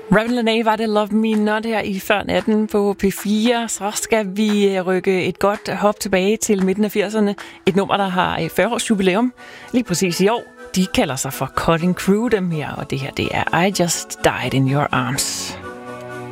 Raven Lenae var det Love Me Not her i før natten på P4. Så skal vi rykke et godt hop tilbage til midten af 80'erne. Et nummer, der har 40 års jubilæum. Lige præcis i år. De kalder sig for Cutting Crew, dem her. Og det her, det er I Just Died in Your Arms.